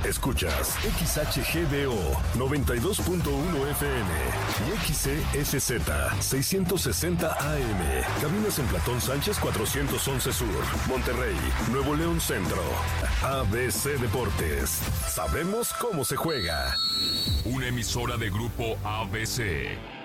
Escuchas XHGBO 92.1 FM y XESZ 660 AM. Cabinas en Platón Sánchez 411 Sur, Monterrey, Nuevo León Centro. ABC Deportes. Sabemos cómo se juega. Una emisora de Grupo ABC.